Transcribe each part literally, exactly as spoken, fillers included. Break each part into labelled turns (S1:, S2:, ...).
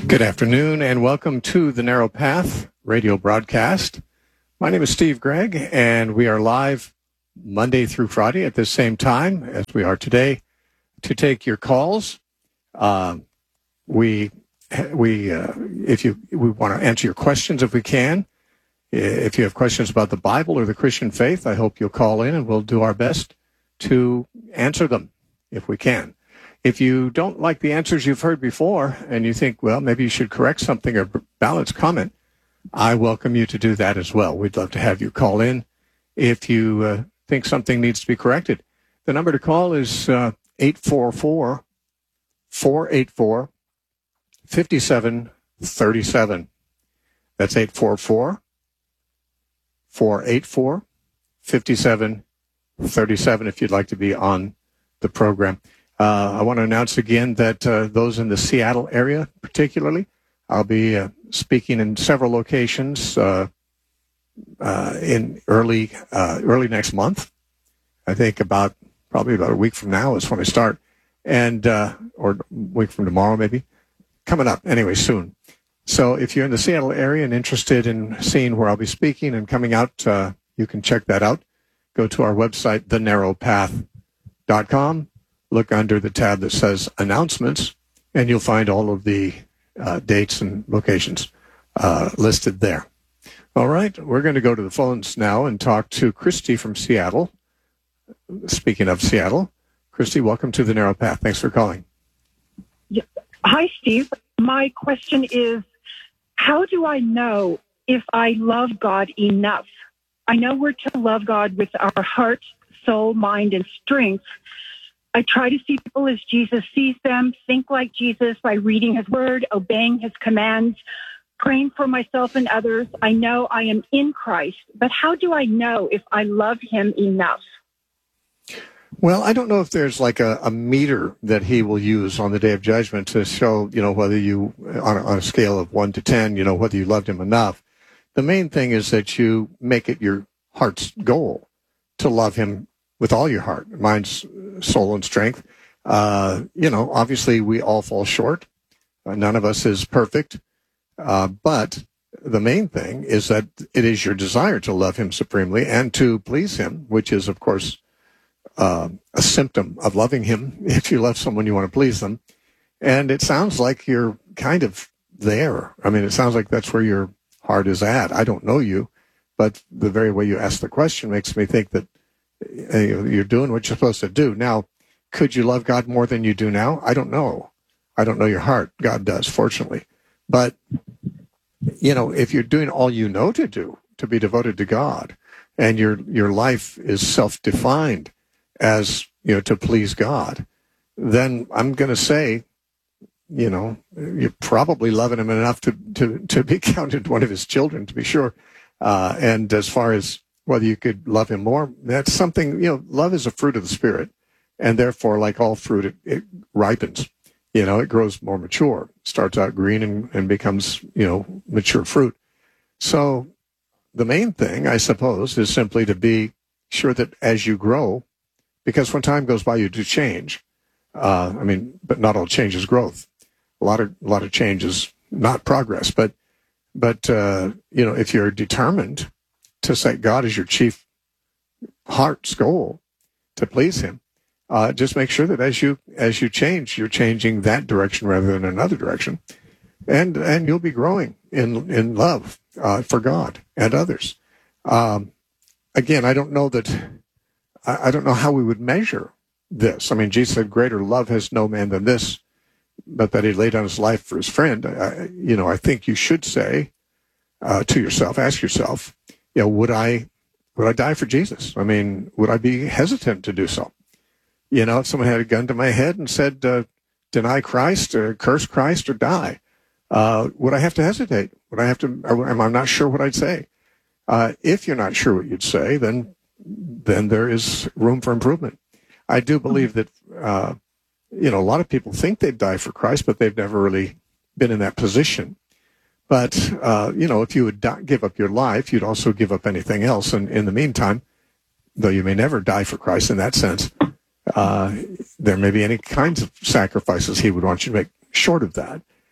S1: Good afternoon and welcome to the Narrow Path radio broadcast. My name is Steve Gregg and we are live Monday through Friday at the same time as we are today to take your calls. Uh, we we uh, if you we want to answer your questions if we can. If you have questions about the Bible or the Christian faith, I hope you'll call in and we'll do our best to answer them if we can. If you don't like the answers you've heard before and you think, well, maybe you should correct something or balance comment, I welcome you to do that as well. We'd love to have you call in if you uh, think something needs to be corrected. The number to call is uh, eight four four, four eight four, five seven three seven. That's eight four four, four eight four, five seven three seven if you'd like to be on the program. Uh, I want to announce again that uh, those in the Seattle area, particularly, I'll be uh, speaking in several locations uh, uh, in early uh, early next month. I think about probably about a week from now is when I start, and uh, or a week from tomorrow maybe, coming up anyway soon. So if you're in the Seattle area and interested in seeing where I'll be speaking and coming out, uh, you can check that out. Go to our website, the narrow path dot com. Look under the tab that says announcements, and you'll find all of the uh, dates and locations uh, listed there. All right, we're going to go to the phones now and talk to Christy from Seattle. Speaking of Seattle, Christy, welcome to the Narrow Path. Thanks for calling.
S2: Yeah. Hi, Steve. My question is, how do I know if I love God enough? I know we're to love God with our heart, soul, mind, and strength. I try to see people as Jesus sees them, think like Jesus by reading his word, obeying his commands, praying for myself and others. I know I am in Christ, but how do I know if I love him enough?
S1: Well, I don't know if there's like a, a meter that he will use on the day of judgment to show, you know, whether you, on a, on a scale of one to ten, you know, whether you loved him enough. The main thing is that you make it your heart's goal to love him with all your heart, mind, soul, and strength. Uh, you know, obviously we all fall short. Uh, none of us is perfect. Uh, but the main thing is that it is your desire to love him supremely and to please him, which is, of course, uh, a symptom of loving him. If you love someone, you want to please them. And it sounds like you're kind of there. I mean, it sounds like that's where your heart is at. I don't know you, but the very way you ask the question makes me think that you're doing what you're supposed to do. Now, could you love God more than you do now? I don't know. I don't know your heart. God does, fortunately. But, you know, if you're doing all you know to do, to be devoted to God, and your your life is self-defined as, you know, to please God, then I'm going to say, you know, you're probably loving him enough to, to, to be counted one of his children, to be sure. Uh, and as far as whether you could love him more, that's something, you know, love is a fruit of the Spirit. And therefore, like all fruit, it, it ripens. You know, it grows more mature, starts out green and, and becomes, you know, mature fruit. So the main thing, I suppose, is simply to be sure that as you grow, because when time goes by, you do change. Uh, I mean, but not all change is growth. A lot of, a lot of change is not progress. But, but uh, you know, if you're determined to set God as your chief heart's goal, to please him, uh, just make sure that as you as you change, you're changing that direction rather than another direction, and and you'll be growing in in love uh, for God and others. Um, again, I don't know that I, I don't know how we would measure this. I mean, Jesus said, "Greater love has no man than this, but that he laid down his life for his friend." I, you know, I think you should say uh, to yourself, ask yourself, you know, would I, would I die for Jesus? I mean, would I be hesitant to do so? You know, if someone had a gun to my head and said, uh, deny Christ or curse Christ or die, uh, would I have to hesitate? Would I have to, am I not sure what I'd say? Uh, if you're not sure what you'd say, then, then there is room for improvement. I do believe that, uh, you know, a lot of people think they'd die for Christ, but they've never really been in that position. But, uh, you know, if you would die, give up your life, you'd also give up anything else. And in the meantime, though you may never die for Christ in that sense, uh, there may be any kinds of sacrifices he would want you to make short of that.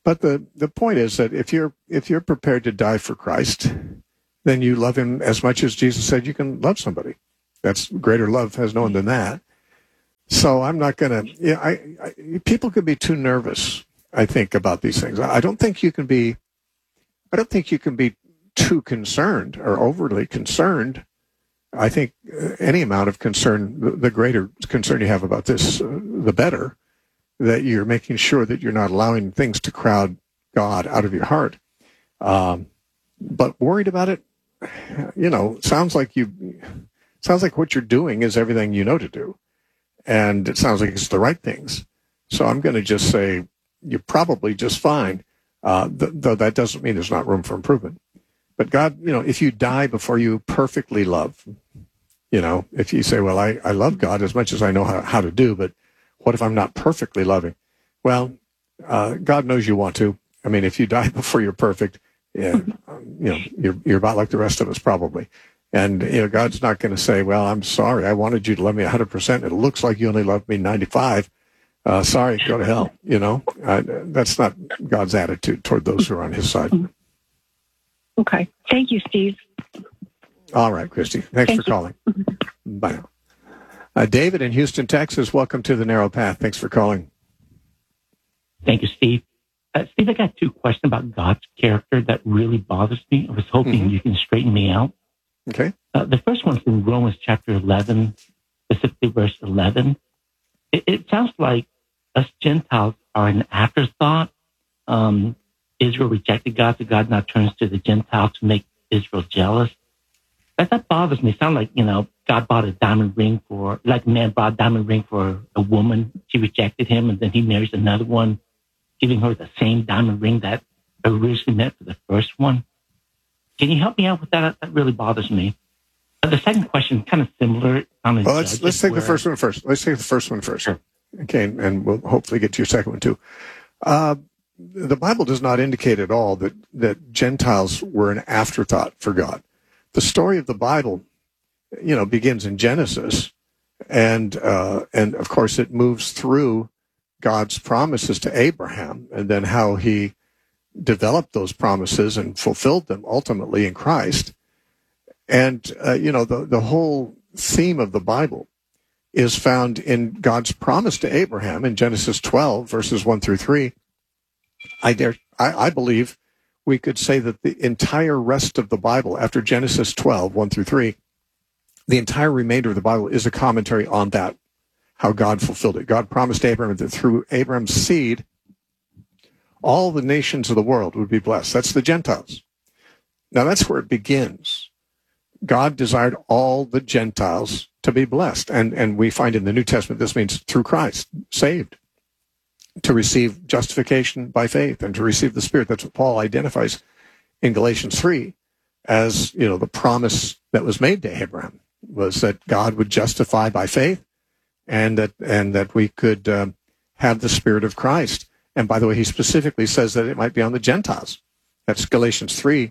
S1: But the, the point is that if you're if you're prepared to die for Christ, then you love him as much as Jesus said you can love somebody. That's greater love has no one than that. So I'm not going to. Yeah, I, I people could be too nervous, I think, about these things. I don't think you can be. I don't think you can be too concerned or overly concerned. I think any amount of concern, the, the greater concern you have about this, uh, the better. That you're making sure that you're not allowing things to crowd God out of your heart. Um, but worried about it, you know, sounds like you, sounds like what you're doing is everything you know to do. And it sounds like it's the right things. So I'm going to just say you're probably just fine, uh, th- though that doesn't mean there's not room for improvement. But God, you know, if you die before you perfectly love, you know, if you say, well, I, I love God as much as I know how, how to do, but what if I'm not perfectly loving? Well, uh, God knows you want to. I mean, if you die before you're perfect, yeah, um, you know, you're you're about like the rest of us probably. And you know, God's not going to say, "Well, I'm sorry, I wanted you to love me one hundred percent. It looks like you only loved me ninety-five. Uh, sorry, go to hell." You know, uh, that's not God's attitude toward those who are on His side.
S2: Okay, thank you, Steve.
S1: All right, Christy. Thanks
S2: Thank
S1: for
S2: you.
S1: calling. Bye now. Uh, David in Houston, Texas, welcome to the Narrow Path. Thanks for calling.
S3: Thank you, Steve. Uh, Steve, I got two questions about God's character that really bothers me. I was hoping
S1: Mm-hmm.
S3: you can straighten me out.
S1: Okay.
S3: Uh, the first one's in Romans chapter eleven, specifically verse eleven. It, it sounds like us Gentiles are an afterthought. Um, Israel rejected God, so God now turns to the Gentiles to make Israel jealous. That, that bothers me. It sounds like, you know, God bought a diamond ring for, like a man bought a diamond ring for a woman. She rejected him, and then he marries another one, giving her the same diamond ring that originally meant for the first one. Can you help me out with that? That really bothers me. Uh, the second question, kind of similar. On
S1: Well, let's let's take where, the first one first. Let's take the first one first.
S3: Sure.
S1: Okay, and, and we'll hopefully get to your second one too. Uh, the Bible does not indicate at all that that Gentiles were an afterthought for God. The story of the Bible, you know, begins in Genesis, and uh, and of course it moves through God's promises to Abraham, and then how He developed those promises and fulfilled them ultimately in Christ. And uh, you know, the the whole theme of the Bible is found in God's promise to Abraham in Genesis twelve, verses one through three. I dare, I, I believe we could say that the entire rest of the Bible, after Genesis twelve, one through three, the entire remainder of the Bible is a commentary on that, how God fulfilled it. God promised Abraham that through Abraham's seed, all the nations of the world would be blessed. That's the Gentiles. Now that's where it begins. God desired all the Gentiles to be blessed. And, and we find in the New Testament this means through Christ, saved, to receive justification by faith and to receive the Spirit. That's what Paul identifies in Galatians three as, you know, the promise that was made to Abraham was that God would justify by faith and that, and that we could uh, have the Spirit of Christ. And by the way, he specifically says that it might be on the Gentiles. That's Galatians three,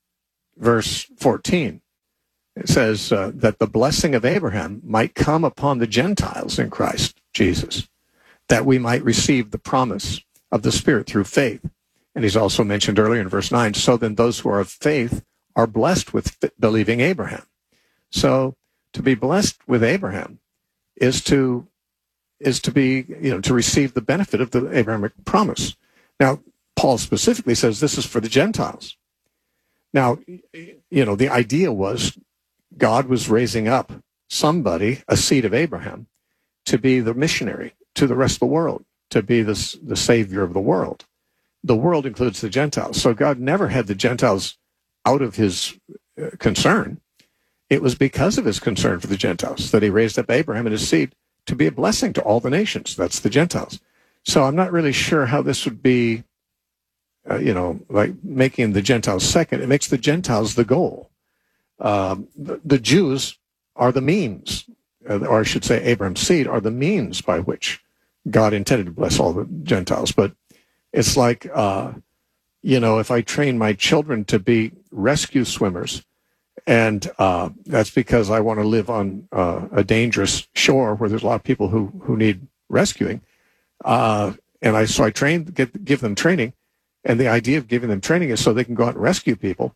S1: verse fourteen. It says uh, that the blessing of Abraham might come upon the Gentiles in Christ Jesus, that we might receive the promise of the Spirit through faith. And he's also mentioned earlier in verse nine, so then those who are of faith are blessed with believing Abraham. So to be blessed with Abraham is to is to be, you know, to receive the benefit of the Abrahamic promise. Now, Paul specifically says this is for the Gentiles. Now, you know, the idea was God was raising up somebody, a seed of Abraham, to be the missionary to the rest of the world, to be the, the savior of the world. The world includes the Gentiles. So God never had the Gentiles out of his uh, concern. It was because of his concern for the Gentiles that he raised up Abraham and his seed to be a blessing to all the nations. That's the Gentiles. So I'm not really sure how this would be, uh, you know, like making the Gentiles second. It makes the Gentiles the goal. Um, the, the Jews are the means, uh, or I should say Abraham's seed are the means by which God intended to bless all the Gentiles. But it's like, uh, you know, if I train my children to be rescue swimmers, and uh, that's because I want to live on uh, a dangerous shore where there's a lot of people who, who need rescuing. Uh, and I so I train, get, give them training. And the idea of giving them training is so they can go out and rescue people.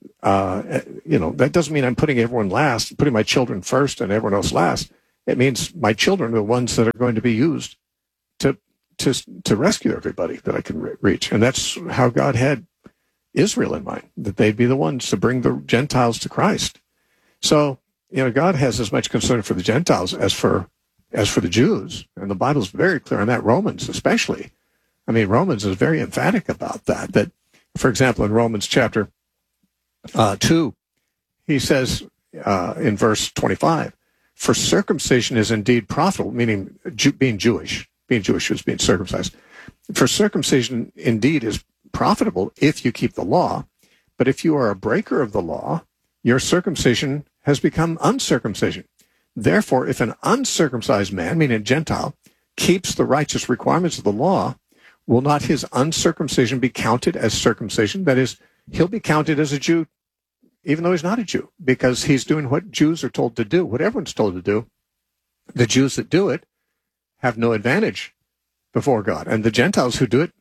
S1: Uh, you know, that doesn't mean I'm putting everyone last, putting my children first and everyone else last. It means my children are the ones that are going to be used to to to rescue everybody that I can re- reach. And that's how God had Israel in mind, that they'd be the ones to bring the Gentiles to Christ. So, you know, God has as much concern for the Gentiles as for as for the Jews. And the Bible's very clear on that, Romans especially. I mean, Romans is very emphatic about that. That, for example, in Romans chapter uh, two, he says uh, in verse twenty-five, for circumcision is indeed profitable, meaning Jew, being Jewish, being Jewish is being circumcised. For circumcision indeed is profitable if you keep the law, but if you are a breaker of the law, your circumcision has become uncircumcision. Therefore, if an uncircumcised man, meaning a Gentile, keeps the righteous requirements of the law, will not his uncircumcision be counted as circumcision? That is, he'll be counted as a Jew, even though he's not a Jew, because he's doing what Jews are told to do, what everyone's told to do. The Jews that do it have no advantage before God, and the Gentiles who do it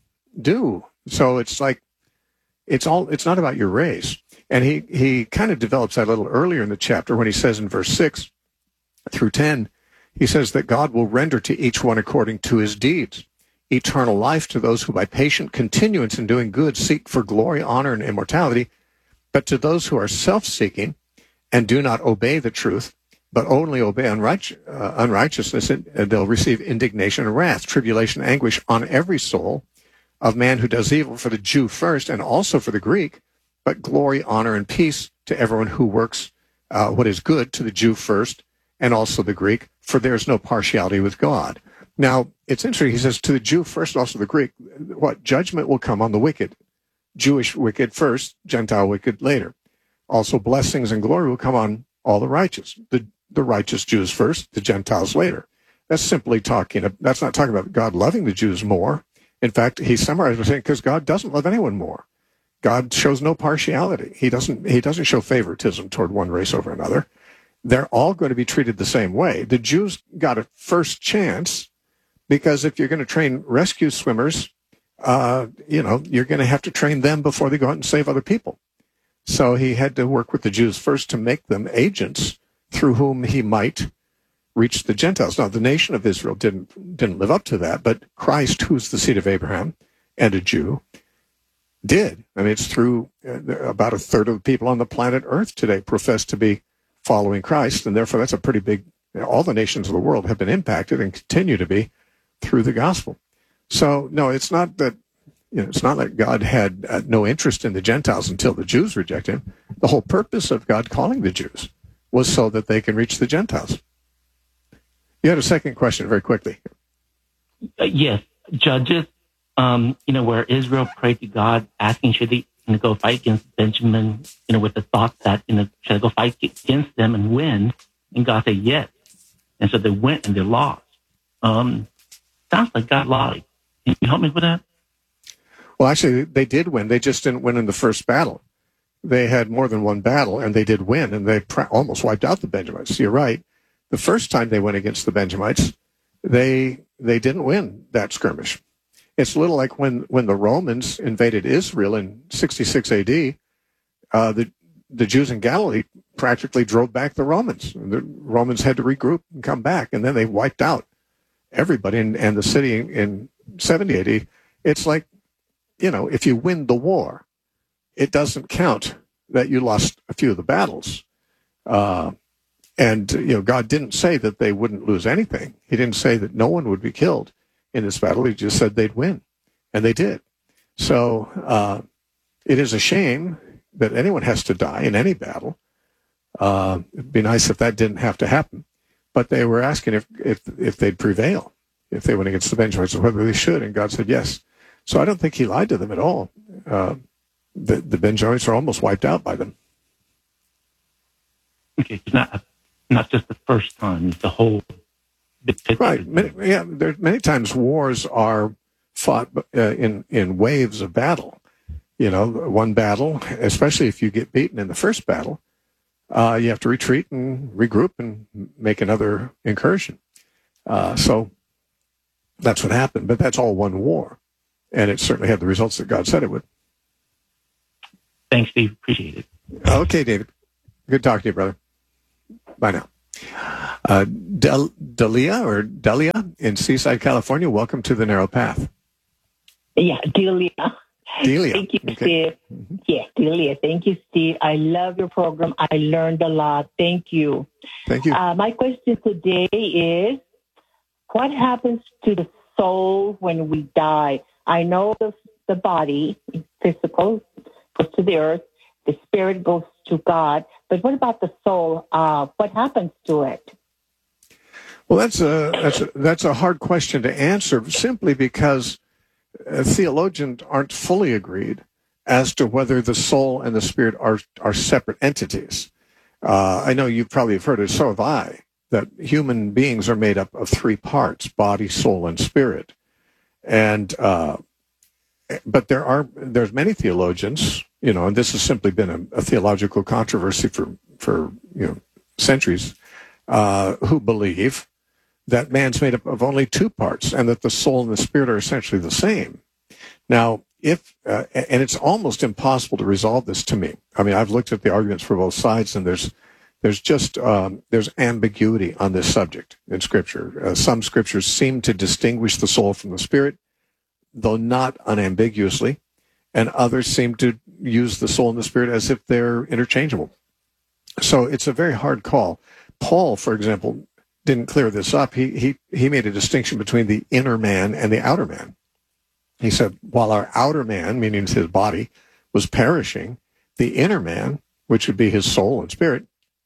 S1: do. So it's like, it's all, it's not about your race. And he, he kind of develops that a little earlier in the chapter when he says in verse six through ten, he says that God will render to each one according to his deeds, eternal life to those who by patient continuance in doing good seek for glory, honor, and immortality. But to those who are self-seeking and do not obey the truth, but only obey unright- uh, unrighteousness, and they'll receive indignation and wrath, tribulation, anguish on every soul of man who does evil, for the Jew first and also for the Greek, but glory, honor, and peace to everyone who works uh, what is good, to the Jew first and also the Greek, for there is no partiality with God. Now, it's interesting. He says, to the Jew first, also the Greek, what? Judgment will come on the wicked. Jewish wicked first, Gentile wicked later. Also, blessings and glory will come on all the righteous. The, the righteous Jews first, the Gentiles later. That's simply talking, that's not talking about God loving the Jews more. In fact, he summarized by saying, because God doesn't love anyone more. God shows no partiality. He doesn't, he doesn't show favoritism toward one race over another. They're all going to be treated the same way. The Jews got a first chance because if you're going to train rescue swimmers, uh, you know, you're going to have to train them before they go out and save other people. So he had to work with the Jews first to make them agents through whom he might reach the Gentiles. Now, the nation of Israel didn't didn't live up to that, but Christ, who's the seed of Abraham and a Jew, did. I mean, it's through uh, about a third of the people on the planet Earth today profess to be following Christ, and therefore that's a pretty big, all the nations of the world have been impacted and continue to be through the gospel. So, no, it's not that, you know, it's not like God had uh, no interest in the Gentiles until the Jews rejected him. The whole purpose of God calling the Jews was so that they can reach the Gentiles. You had a second question very quickly.
S3: Uh, yes, Judges, um, you know, where Israel prayed to God, asking should they you know, go fight against Benjamin, you know, with the thought that, you know, should I go fight against them and win? And God said yes. And so they went and they lost. Um, sounds like God lied. Can you help me with that?
S1: Well, actually, they did win. They just didn't win in the first battle. They had more than one battle, and they did win, and they pr- almost wiped out the Benjamites. You're right. The first time they went against the Benjamites, they they didn't win that skirmish. It's a little like when, when the Romans invaded Israel in sixty-six A D, uh, the the Jews in Galilee practically drove back the Romans. The Romans had to regroup and come back, and then they wiped out everybody and, and the city in, in seventy A D. It's like, you know, if you win the war, it doesn't count that you lost a few of the battles. Uh, and, you know, God didn't say that they wouldn't lose anything. He didn't say that no one would be killed in this battle. He just said they'd win. And they did. So uh, it is a shame that anyone has to die in any battle. Uh, it'd be nice if that didn't have to happen. But they were asking if, if, if they'd prevail, if they went against the Benjamites, or whether they should. And God said yes. So I don't think he lied to them at all. Uh, the, the Benjamites are almost wiped out by them.
S3: Okay, it's not, not just the first time, it's the whole...
S1: Right. Many, yeah, there many times wars are fought uh, in, in waves of battle. You know, one battle, especially if you get beaten in the first battle, uh, you have to retreat and regroup and make another incursion. Uh, so that's what happened. But that's all one war. and it certainly had the results that God said it would.
S3: Thanks, Steve. Appreciate it.
S1: Okay, David. Good talking to you, brother. Bye now. Uh, Del- Delia or Delia in Seaside, California. Welcome to the Narrow Path.
S4: Yeah, Delia.
S1: Delia.
S4: Thank you,
S1: Okay.
S4: Steve.
S1: Mm-hmm.
S4: Yeah, Delia. Thank you, Steve. I love your program. I learned a lot. Thank you.
S1: Thank you.
S4: Uh, my question today is, what happens to the soul when we die? I know the, the body, physical, goes to the earth. The spirit goes to God. But what about the soul? Uh, what happens to it?
S1: Well, that's a that's a, that's a hard question to answer, simply because uh, theologians aren't fully agreed as to whether the soul and the spirit are are separate entities. Uh, I know you probably have heard it, so have I, that human beings are made up of three parts: body, soul, and spirit. And uh, but there are there's many theologians, you know, and this has simply been a, a theological controversy for for you know centuries, uh, who believe that man's made up of only two parts, and that the soul and the spirit are essentially the same. Now, if uh, and it's almost impossible to resolve this to me. I mean, I've looked at the arguments for both sides, and there's there's just um, there's ambiguity on this subject in Scripture. Uh, some scriptures seem to distinguish the soul from the spirit, though not unambiguously, and others seem to use the soul and the spirit as if they're interchangeable. So it's a very hard call. Paul, for example, didn't clear this up. He he he made a distinction between the inner man and the outer man. He said, while our outer man, meaning his body, was perishing, the inner man, which would be his soul and spirit,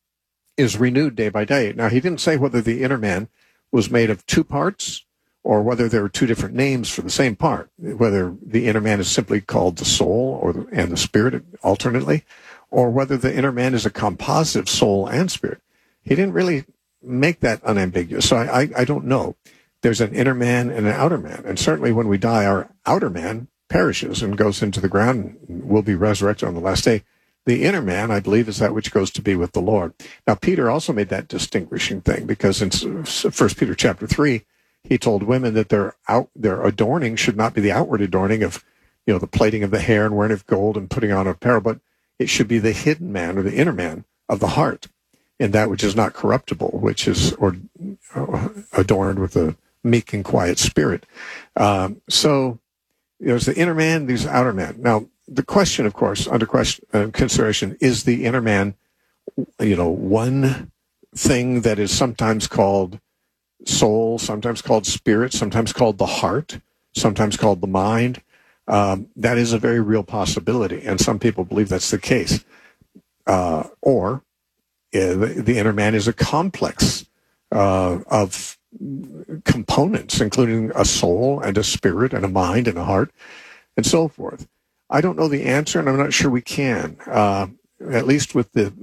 S1: is renewed day by day. Now, he didn't say whether the inner man was made of two parts or whether there were two different names for the same part, whether the inner man is simply called the soul or the, and the spirit alternately, or whether the inner man is a composite of soul and spirit. He didn't really make that unambiguous. So I, I, I don't know. There's an inner man and an outer man. And certainly when we die, our outer man perishes and goes into the ground and will be resurrected on the last day. The inner man, I believe, is that which goes to be with the Lord. Now, Peter also made that distinguishing thing, because in First Peter chapter three, he told women that their out, their adorning should not be the outward adorning of, you know, the plaiting of the hair and wearing of gold and putting on apparel, but it should be the hidden man or the inner man of the heart, in that which is not corruptible, which is or, uh, adorned with a meek and quiet spirit. Um, so there's the inner man, these outer man. Now, the question, of course, under question, uh, consideration, is the inner man, you know, one thing that is sometimes called soul, sometimes called spirit, sometimes called the heart, sometimes called the mind. Um, that is a very real possibility, and some people believe that's the case. Uh, or uh, the, the inner man is a complex uh, of components, including a soul and a spirit and a mind and a heart and so forth. I don't know the answer, and I'm not sure we can, uh, at least with the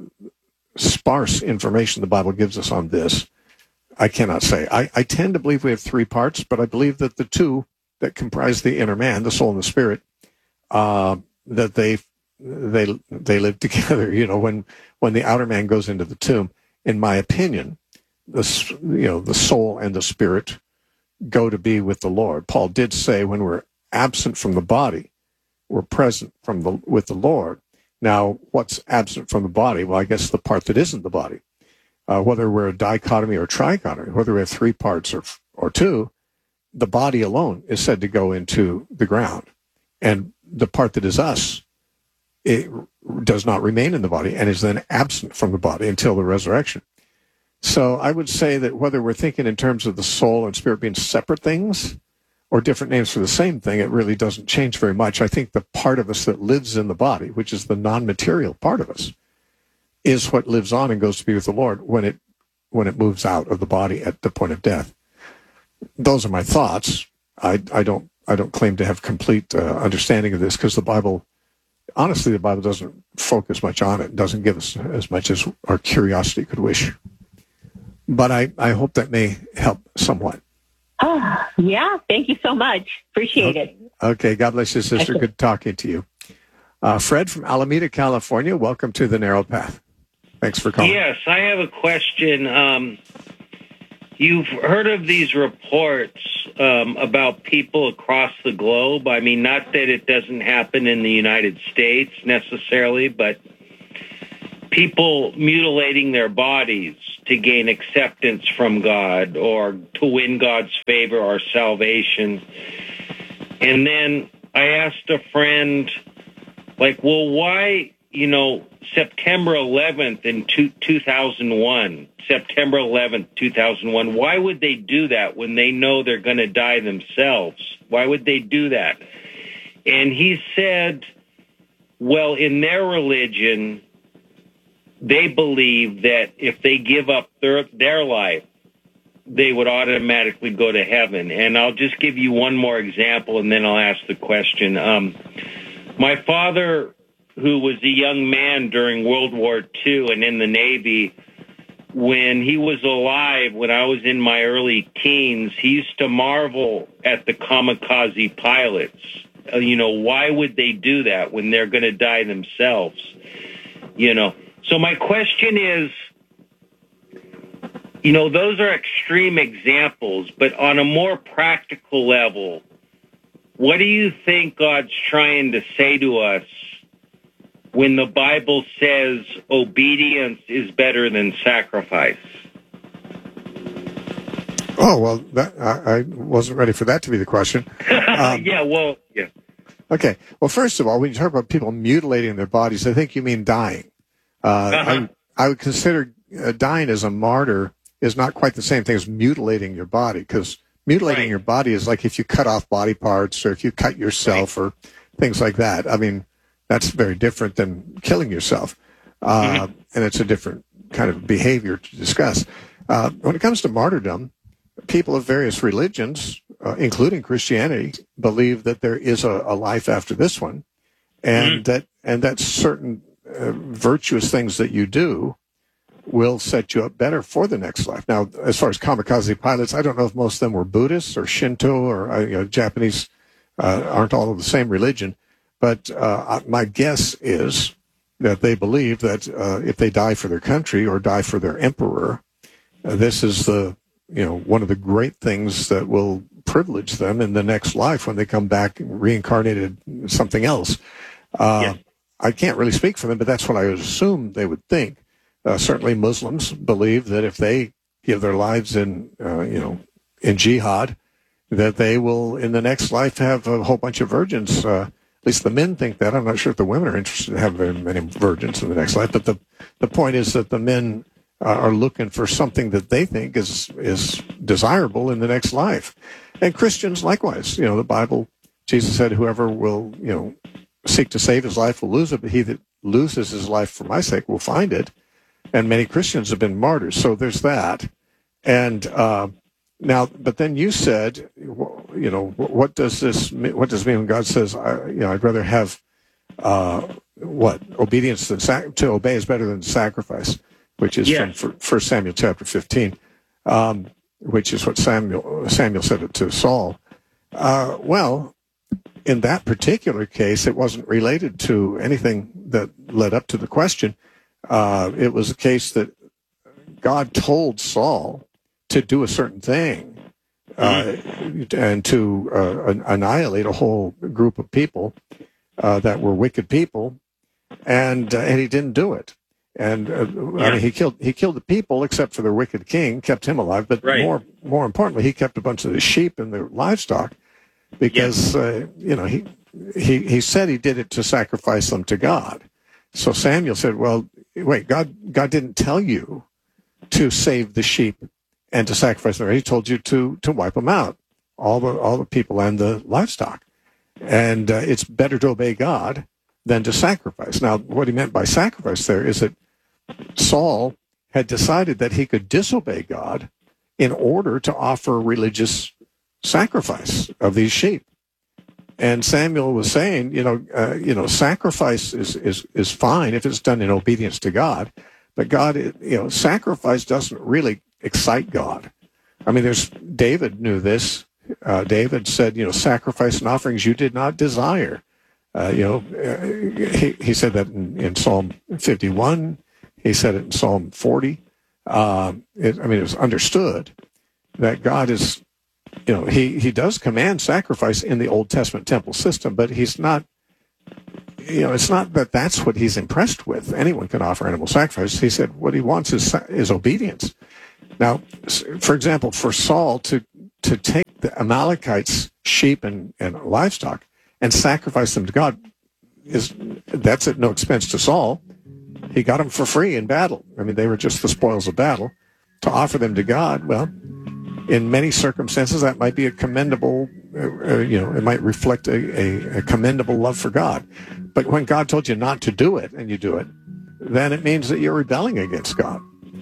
S1: sparse information the Bible gives us on this. I cannot say. I, I tend to believe we have three parts, but I believe that the two that comprise the inner man, the soul and the spirit, uh, that they they they live together. You know, when when the outer man goes into the tomb, in my opinion, the you know the soul and the spirit go to be with the Lord. Paul did say, when we're absent from the body, we're present from the with the Lord. Now, what's absent from the body? Well, I guess the part that isn't the body. Uh, whether we're a dichotomy or trichotomy, whether we have three parts or or two, the body alone is said to go into the ground, and the part that is us, it does not remain in the body and is then absent from the body until the resurrection. So I would say that whether we're thinking in terms of the soul and spirit being separate things or different names for the same thing, it really doesn't change very much. I think the part of us that lives in the body, which is the non-material part of us, is what lives on and goes to be with the Lord when it when it moves out of the body at the point of death. Those are my thoughts. I, I don't I don't claim to have complete uh, understanding of this, because the Bible, honestly, the Bible doesn't focus much on it. It doesn't give us as much as our curiosity could wish. But I, I hope that may help somewhat.
S4: Ah, yeah. Thank you so much. Appreciate
S1: okay.
S4: it.
S1: Okay. God bless you, sister. Good talking to you. Uh, Fred from Alameda, California. Welcome to the Narrow Path. Thanks for calling.
S5: Yes, I have a question. Um, You've heard of these reports um, about people across the globe. I mean, not that it doesn't happen in the United States necessarily, but people mutilating their bodies to gain acceptance from God or to win God's favor or salvation. And then I asked a friend, like, well, why, you know, September eleventh in two, 2001, September eleventh, two thousand one, why would they do that when they know they're going to die themselves? Why would they do that? And he said, well, in their religion, they believe that if they give up their, their life, they would automatically go to heaven. And I'll just give you one more example, and then I'll ask the question. Um, my father, who was a young man during World War Two and in the Navy, when he was alive, when I was in my early teens, he used to marvel at the kamikaze pilots. Uh, you know, why would they do that when they're going to die themselves? You know, so my question is, you know, those are extreme examples, but on a more practical level, what do you think God's trying to say to us when the Bible says obedience is better than sacrifice?
S1: Oh, well, that, I, I wasn't ready for that to be the question. Um,
S5: yeah, well, yeah.
S1: Okay. Well, first of all, when you talk about people mutilating their bodies, I think you mean dying. Uh,
S5: Uh-huh.
S1: I, I would consider uh, dying as a martyr is not quite the same thing as mutilating your body, because mutilating
S5: Right.
S1: your body is like if you cut off body parts or if you cut yourself or things like that. I mean, that's very different than killing yourself. Uh,
S5: Mm-hmm.
S1: And it's a different kind of behavior to discuss. Uh, when it comes to martyrdom, people of various religions, uh, including Christianity, believe that there is a, a life after this one, and
S5: Mm-hmm.
S1: that and that certain uh, virtuous things that you do will set you up better for the next life. Now, as far as kamikaze pilots, I don't know if most of them were Buddhists or Shinto or uh, you know, Japanese uh, aren't all of the same religion, but uh, my guess is that they believe that uh, if they die for their country or die for their emperor, uh, this is the you know one of the great things that will privilege them in the next life when they come back reincarnated something else. Uh,
S5: Yes.
S1: I can't really speak for them, but that's what I would assume they would think. Uh, certainly, Muslims believe that if they give their lives in, uh, you know, in jihad, that they will, in the next life, have a whole bunch of virgins. Uh, at least the men think that. I'm not sure if the women are interested in having very many virgins in the next life. But the the point is that the men uh, are looking for something that they think is is desirable in the next life. And Christians likewise. You know, the Bible, Jesus said, "Whoever will, you know, seek to save his life will lose it, but he that loses his life for my sake will find it." And many Christians have been martyrs. So there's that. And uh, now, but then you said, you know, what does this, what does it mean when God says, I, you know, I'd rather have, uh, what, obedience than sac- to obey is better than sacrifice, which is
S5: Yes.
S1: from First Samuel chapter fifteen, um, which is what Samuel Samuel said to Saul. Uh, well, in that particular case, it wasn't related to anything that led up to the question. Uh, it was a case that God told Saul to do a certain thing uh, and to uh, annihilate a whole group of people uh, that were wicked people, and uh, and he didn't do it. And uh, I mean, he killed he killed the people except for the wicked king, kept him alive. But
S5: Right.
S1: more more importantly, he kept a bunch of the sheep and the livestock because uh, you know he he he said he did it to sacrifice them to God. So Samuel said, "Well, wait, God God didn't tell you to save the sheep and to sacrifice them. He told you to to wipe them out, all the all the people and the livestock. And uh, it's better to obey God than to sacrifice." Now, what he meant by sacrifice there is that Saul had decided that he could disobey God in order to offer religious sacrifice of these sheep. And Samuel was saying, you know, uh, you know, sacrifice is, is, is fine if it's done in obedience to God, but God, you know, sacrifice doesn't really excite God. I mean, there's David knew this. Uh, David said, you know, sacrifice and offerings you did not desire. Uh, you know, uh, he, he said that in, in Psalm fifty-one. He said it in Psalm forty. Uh, it, I mean, it was understood. that God is, you know, he, he does command sacrifice in the Old Testament temple system, but he's not, you know, it's not that that's what he's impressed with. Anyone can offer animal sacrifice. He said what he wants is, is obedience. Now, for example, for Saul to, to take the Amalekites' sheep and, and livestock and sacrifice them to God, is that's at no expense to Saul. He got them for free in battle. I mean, they were just the spoils of battle. To offer them to God, well, in many circumstances, that might be a commendable, uh, you know, it might reflect a, a, a commendable love for God. But when God told you not to do it and you do it, then it means that you're rebelling against God.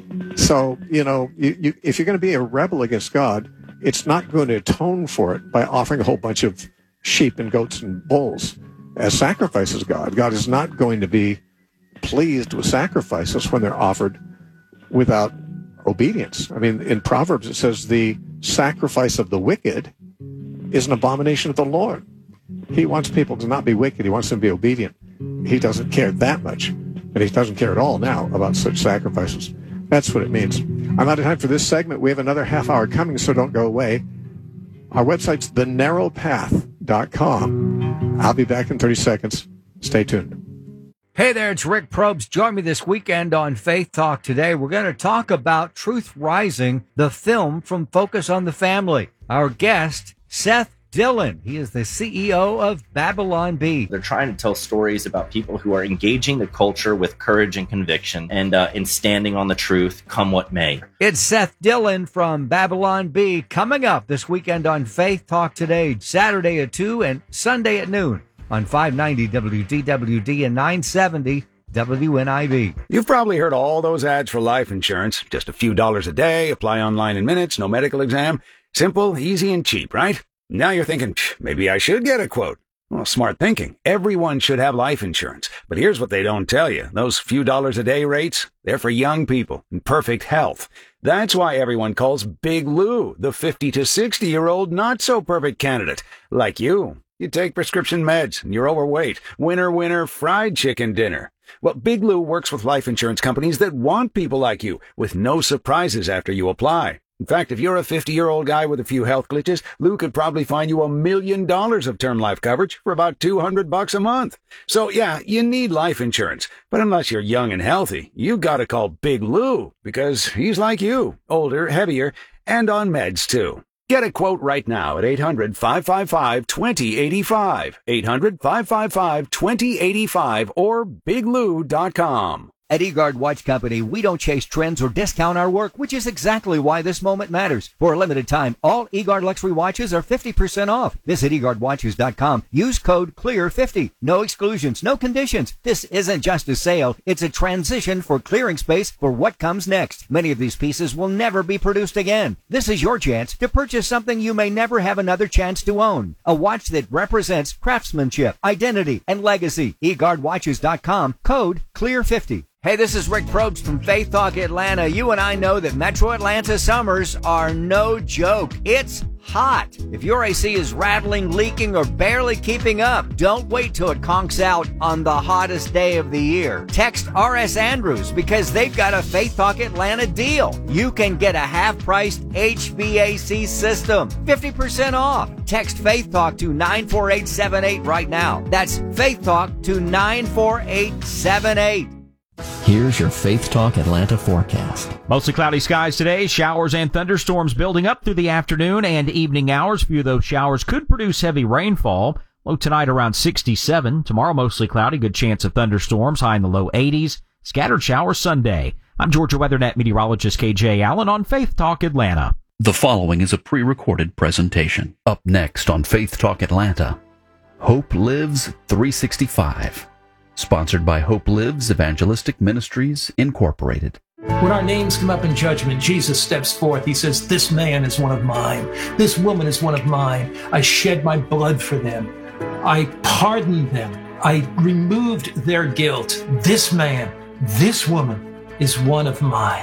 S1: So, you know, you, you, if you're going to be a rebel against God, it's not going to atone for it by offering a whole bunch of sheep and goats and bulls as sacrifices to God. God is not going to be pleased with sacrifices when they're offered without obedience. I mean, in Proverbs it says the sacrifice of the wicked is an abomination of the Lord. He wants people to not be wicked. He wants them to be obedient. He doesn't care that much, and he doesn't care at all now about such sacrifices. That's what it means. I'm out of time for this segment. We have another half hour coming, so don't go away. Our website's the narrow path dot com. I'll be back in thirty seconds. Stay tuned.
S6: Hey there, it's Rick Probst. Join me this weekend on Faith Talk Today. We're going to talk about Truth Rising, the film from Focus on the Family. Our guest, Seth Dillon. He is the C E O of Babylon Bee.
S7: They're trying to tell stories about people who are engaging the culture with courage and conviction and uh, in standing on the truth, come what may.
S6: It's Seth Dillon from Babylon Bee coming up this weekend on Faith Talk Today, Saturday at two and Sunday at noon on five ninety W D W D and nine seventy W N I B.
S8: You've probably heard all those ads for life insurance. Just a few dollars a day, apply online in minutes, no medical exam. Simple, easy, and cheap, right? Now you're thinking, maybe I should get a quote. Well, smart thinking. Everyone should have life insurance. But here's what they don't tell you. Those few dollars a day rates, they're for young people in perfect health. That's why everyone calls Big Lou the fifty to sixty-year-old not-so-perfect candidate. Like you. You take prescription meds and you're overweight. Winner, winner, fried chicken dinner. Well, Big Lou works with life insurance companies that want people like you with no surprises after you apply. In fact, if you're a fifty-year-old guy with a few health glitches, Lou could probably find you a million dollars of term life coverage for about two hundred bucks a month. So yeah, you need life insurance. But unless you're young and healthy, you gotta call Big Lou because he's like you, older, heavier, and on meds too. Get a quote right now at eight hundred, five five five, two zero eight five, eight hundred, five five five, two zero eight five, or big lou dot com.
S6: At eGuard Watch Company, we don't chase trends or discount our work, which is exactly why this moment matters. For a limited time, all eGuard luxury watches are fifty percent off. Visit e guard watches dot com. Use code clear fifty. No exclusions, no conditions. This isn't just a sale. It's a transition for clearing space for what comes next. Many of these pieces will never be produced again. This is your chance to purchase something you may never have another chance to own. A watch that represents craftsmanship, identity, and legacy. e guard watches dot com. Code clear fifty. Hey, this is Rick Probst from Faith Talk Atlanta. You and I know that Metro Atlanta summers are no joke. It's hot. If your A C is rattling, leaking, or barely keeping up, don't wait till it conks out on the hottest day of the year. Text R S Andrews because they've got a Faith Talk Atlanta deal. You can get a half-priced H V A C system, fifty percent off. Text Faith Talk to nine four eight seven eight right now. That's Faith Talk to nine four eight seven eight.
S9: Here's your Faith Talk Atlanta forecast.
S10: Mostly cloudy skies today. Showers and thunderstorms building up through the afternoon and evening hours. A few of those showers could produce heavy rainfall. Low tonight around sixty-seven. Tomorrow mostly cloudy. Good chance of thunderstorms. High in the low eighties. Scattered showers Sunday. I'm Georgia WeatherNet meteorologist K J Allen on Faith Talk Atlanta.
S9: The following is a pre-recorded presentation. Up next on Faith Talk Atlanta, Hope Lives three sixty-five. Sponsored by Hope Lives Evangelistic Ministries, Incorporated.
S11: When our names come up in judgment, Jesus steps forth. He says, this man is one of mine. This woman is one of mine. I shed my blood for them. I pardoned them. I removed their guilt. This man, this woman is one of mine.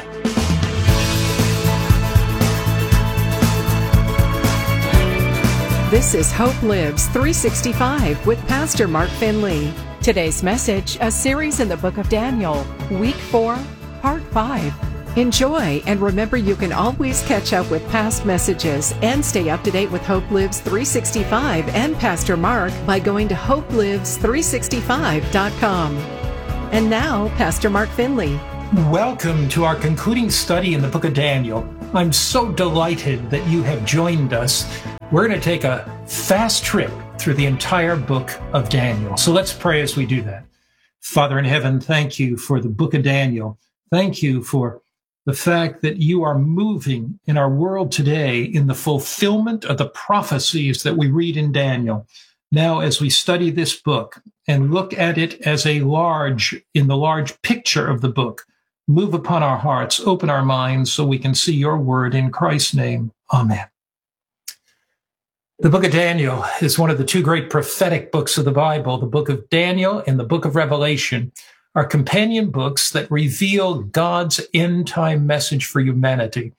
S12: This is Hope Lives three sixty-five with Pastor Mark Finley. Today's message, a series in the book of Daniel, week four, part five, Enjoy, and remember you can always catch up with past messages and stay up to date with Hope Lives three sixty-five and Pastor Mark by going to hope lives three sixty-five dot com. And now, Pastor Mark Finley.
S11: Welcome to our concluding study in the book of Daniel. I'm so delighted that you have joined us. We're going to take a fast trip through the entire book of Daniel. So let's pray as we do that. Father in heaven, thank you for the book of Daniel. Thank you for the fact that you are moving in our world today in the fulfillment of the prophecies that we read in Daniel. Now, as we study this book and look at it as a large, in the large picture of the book, move upon our hearts, open our minds so we can see your word in Christ's name. Amen. The book of Daniel is one of the two great prophetic books of the Bible. The book of Daniel and the book of Revelation are companion books that reveal God's end-time message for humanity.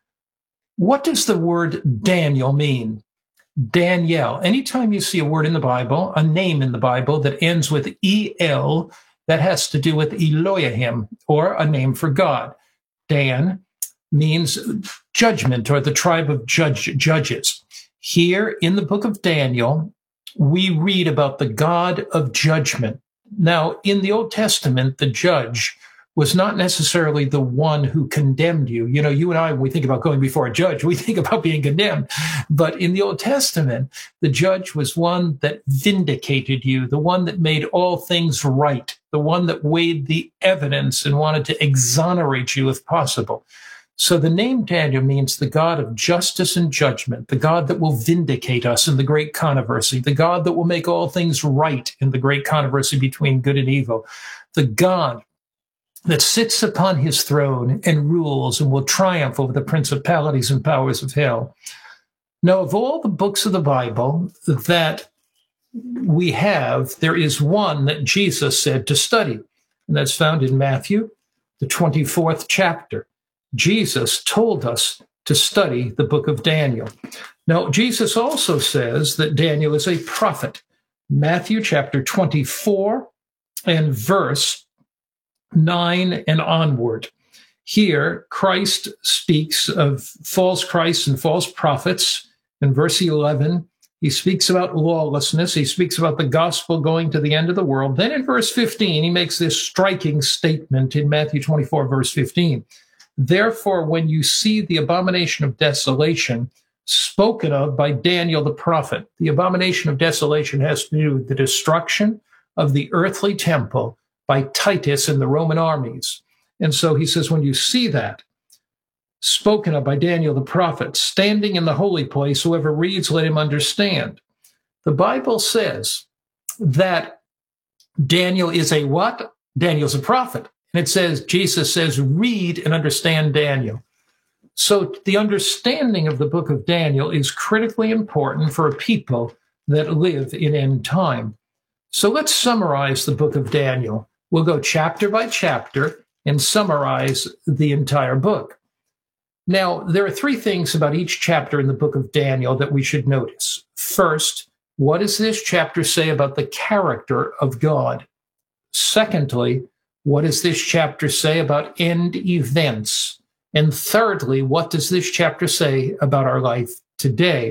S11: What does the word Daniel mean? Daniel. Anytime you see a word in the Bible, a name in the Bible that ends with E L, that has to do with Elohim, or a name for God. Dan means judgment, or the tribe of judge, judges. Here in the book of Daniel, we read about the God of judgment. Now, in the Old Testament, the judge was not necessarily the one who condemned you. You know, you and I, when we think about going before a judge, we think about being condemned. But in the Old Testament, the judge was one that vindicated you, the one that made all things right, the one that weighed the evidence and wanted to exonerate you if possible. So the name Daniel means the God of justice and judgment, the God that will vindicate us in the great controversy, the God that will make all things right in the great controversy between good and evil, the God that sits upon his throne and rules and will triumph over the principalities and powers of hell. Now, of all the books of the Bible that we have, there is one that Jesus said to study, and that's found in Matthew, the twenty-fourth chapter. Jesus told us to study the book of Daniel. Now, Jesus also says that Daniel is a prophet. Matthew chapter twenty-four and verse nine and onward. Here, Christ speaks of false Christs and false prophets. In verse eleven, he speaks about lawlessness. He speaks about the gospel going to the end of the world. Then in verse fifteen, he makes this striking statement in Matthew twenty-four, verse fifteen. Therefore, when you see the abomination of desolation spoken of by Daniel the prophet, the abomination of desolation has to do with the destruction of the earthly temple by Titus and the Roman armies. And so he says, when you see that spoken of by Daniel the prophet, standing in the holy place, whoever reads, let him understand. The Bible says that Daniel is a what? Daniel's a prophet. And it says, Jesus says, read and understand Daniel. So the understanding of the book of Daniel is critically important for a people that live in end time. So let's summarize the book of Daniel. We'll go chapter by chapter and summarize the entire book. Now, there are three things about each chapter in the book of Daniel that we should notice. First, what does this chapter say about the character of God? Secondly, what does this chapter say about end events? And thirdly, what does this chapter say about our life today?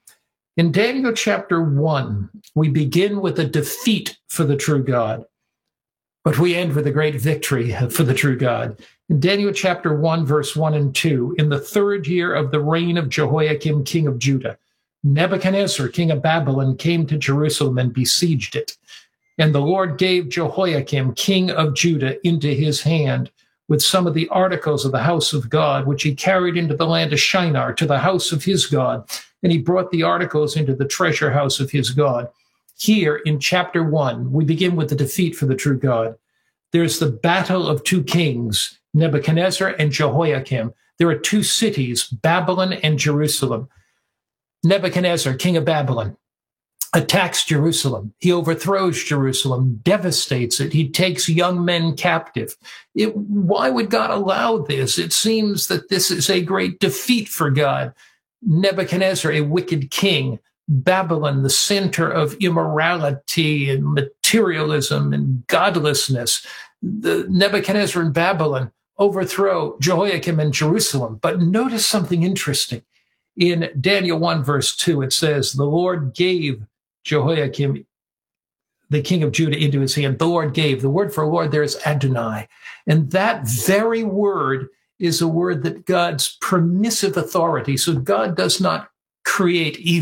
S11: In Daniel chapter one, we begin with a defeat for the true God, but we end with a great victory for the true God. In Daniel chapter one, verse one and two, in the third year of the reign of Jehoiakim, king of Judah, Nebuchadnezzar, king of Babylon, came to Jerusalem and besieged it. And the Lord gave Jehoiakim, king of Judah, into his hand with some of the articles of the house of God, which he carried into the land of Shinar to the house of his God. And he brought the articles into the treasure house of his God. Here in chapter one, we begin with the defeat for the true God. There's the battle of two kings, Nebuchadnezzar and Jehoiakim. There are two cities, Babylon and Jerusalem. Nebuchadnezzar, king of Babylon, attacks Jerusalem. He overthrows Jerusalem, devastates it. He takes young men captive. It, why would God allow this? It seems that this is a great defeat for God. Nebuchadnezzar, a wicked king. Babylon, the center of immorality and materialism and godlessness. The Nebuchadnezzar in Babylon overthrow Jehoiakim in Jerusalem. But notice something interesting. In Daniel one, verse two, it says, the Lord gave Jehoiakim, the king of Judah, into his hand. The Lord gave. The word for Lord there is Adonai. And that very word is a word that God's permissive authority. So God does not create evil.